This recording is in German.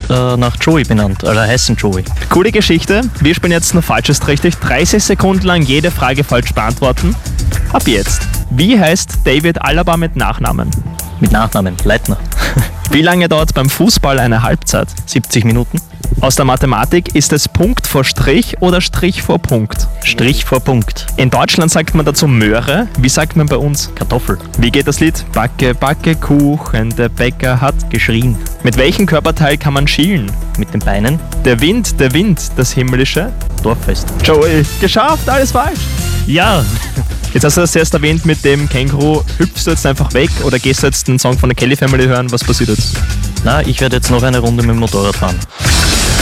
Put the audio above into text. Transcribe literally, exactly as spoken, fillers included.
äh, nach Joey benannt, also heißen Joey. Coole Geschichte. Wir spielen jetzt nur Falsches richtig. dreißig Sekunden lang jede Frage falsch beantworten. Ab jetzt. Wie heißt David Alaba mit Nachnamen? Mit Nachnamen, Leitner. Wie lange dauert beim Fußball eine Halbzeit? siebzig Minuten. Aus der Mathematik, ist es Punkt vor Strich oder Strich vor Punkt? Strich vor Punkt. In Deutschland sagt man dazu Möhre. Wie sagt man bei uns? Kartoffel. Wie geht das Lied? Backe, backe, Kuchen, der Bäcker hat Geschrien. Mit welchem Körperteil kann man schielen? Mit den Beinen. Der Wind, der Wind, das Himmlische. Dorffest. Joey, geschafft, alles falsch. Ja. Jetzt hast du das erst erwähnt mit dem Känguru. Hüpfst du jetzt einfach weg oder gehst du jetzt einen Song von der Kelly Family hören? Was passiert jetzt? Na, ich werde jetzt noch eine Runde mit dem Motorrad fahren.